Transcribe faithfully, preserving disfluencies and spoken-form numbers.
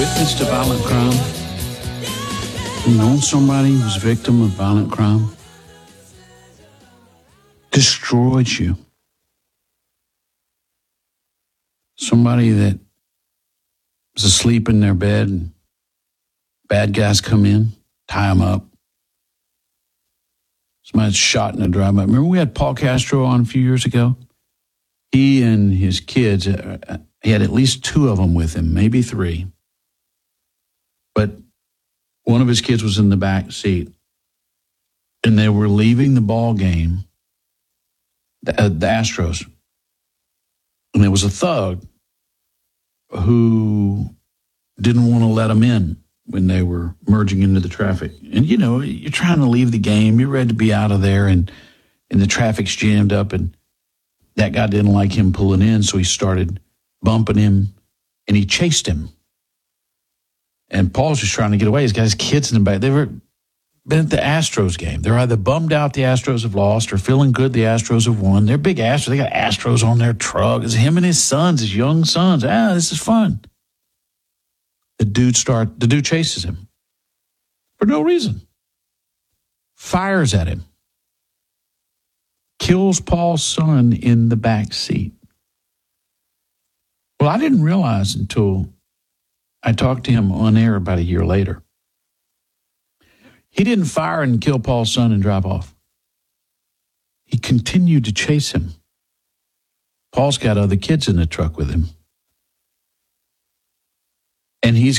witnessed a violent crime? You known somebody who's victim of violent crime? Destroyed you. Somebody that was asleep in their bed and bad guys come in, tie them up. Somebody that's shot in a drive-by. Remember we had Paul Castro on a few years ago? He and his kids, uh, he had at least two of them with him, maybe three. But one of his kids was in the back seat, and they were leaving the ball game, the, uh, the Astros. And there was a thug who didn't want to let them in when they were merging into the traffic. And, you know, you're trying to leave the game. You're ready to be out of there, and, and the traffic's jammed up, and that guy didn't like him pulling in, so he started bumping him, and he chased him. And Paul's just trying to get away. He's got his kids in the back. They were been at the Astros game. They're either bummed out the Astros have lost or feeling good the Astros have won. They're big Astros. They got Astros on their truck. It's him and his sons, his young sons. Ah, this is fun. The dude start. The dude chases him for no reason. Fires at him. Kills Paul's son in the back seat. Well, I didn't realize until I talked to him on air about a year later. He didn't fire and kill Paul's son and drive off. He continued to chase him. Paul's got other kids in the truck with him. And he's